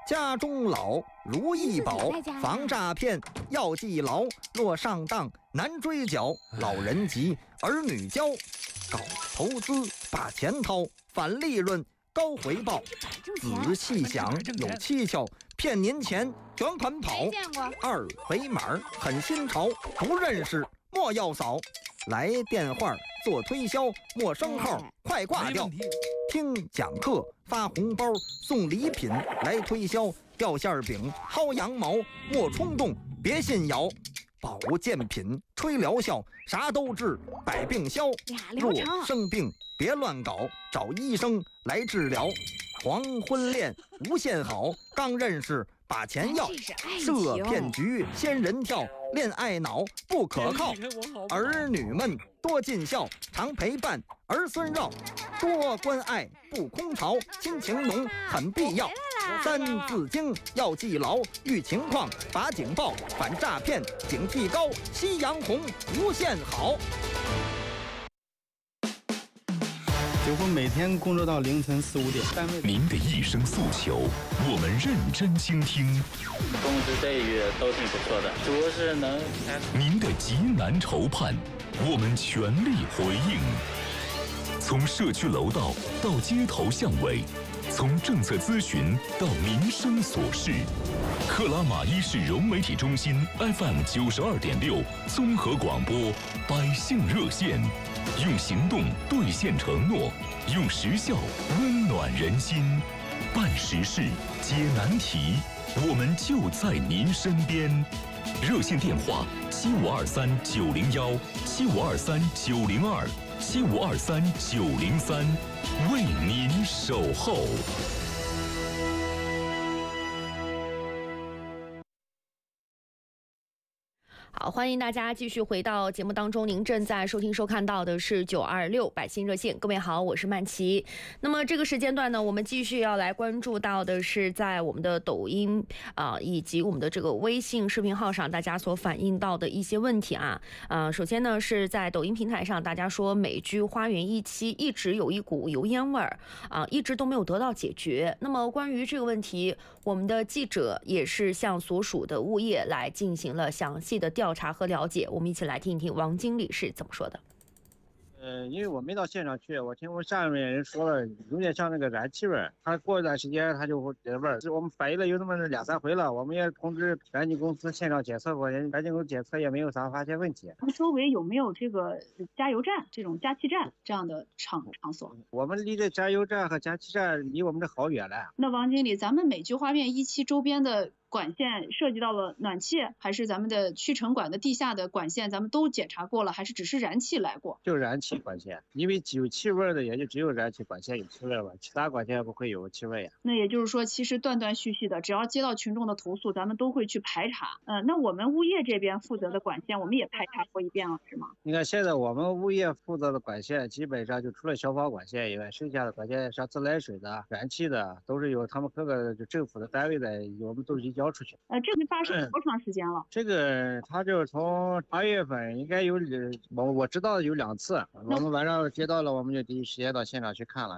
家中老，如意宝，防诈骗要记牢。若上当难追缴，老人急，儿女教。搞投资把钱掏，返利润高回报。仔细想有蹊跷，骗您钱卷款跑。二维码很新潮，不认识莫要扫。来电话做推销，陌生号快挂掉。听讲课发红包送礼品来推销，掉馅饼薅羊毛莫冲动别信谣。保健品吹疗效，啥都治百病消。若生病别乱搞，找医生来治疗。黄昏恋无限好，刚认识把钱要。设骗局仙人跳，恋爱脑不可靠。儿女们多尽孝，常陪伴儿孙绕。多关爱不空巢，亲情浓很必要。三字经要记牢，遇情况把警报，反诈骗警惕高，夕阳红无限好。 几乎每天工作到凌晨4、5点。单位您的一声诉求，我们认真倾听。 工资待遇都挺不错的，主要是能。 您的急难愁盼，我们全力回应。从社区楼道到街头巷尾，从政策咨询到民生琐事，克拉玛依市融媒体中心 FM 92.6综合广播，百姓热线，用行动兑现承诺，用实效温暖人心，办实事解难题，我们就在您身边。热线电话7523-901，7523-902，7523-903，为您守候。 好，欢迎大家继续回到节目当中。您正在收听收看到的是926百姓热线。各位好，我是曼琪。那么这个时间段呢，我们继续要来关注到的是在我们的抖音以及我们的这个微信视频号上大家所反映到的一些问题啊。首先呢是在抖音平台上，大家说美居花园1期一直有一股油烟味儿一直都没有得到解决。那么关于这个问题，我们的记者也是向所属的物业来进行了详细的调查和了解，我们一起来听一听王经理是怎么说的。 因为我没到现场去，我听我下面人说了，有点像那个燃气味儿。他过一段时间他就会有味儿，我们反映了有那么2、3回了，我们也通知燃气公司现场检测过，燃气公司检测也没有啥发现问题。 他们周围有没有这个加油站、这种加气站这样的场所？ 我们离这加油站和加气站离我们这好远了。 那王经理，咱们美居花园1期周边的管线涉及到了暖气，还是咱们的驱尘管的地下的管线，咱们都检查过了，还是只是燃气来过？ 就燃气管线，因为有气味的也就只有燃气管线有气味吧，其他管线不会有气味呀。 那也就是说，其实断断续续的，只要接到群众的投诉，咱们都会去排查。那我们物业这边负责的管线，我们也排查过一遍了，是吗？ 你看现在我们物业负责的管线，基本上就除了消防管线以外，剩下的管线像自来水的、燃气的，都是由他们各个政府的单位的，我们都移交出去。 这个发生多长时间了？ 这个他就是从8月份，应该有我知道的有2次，我们晚上接到了，我们就第一时间到现场去看了。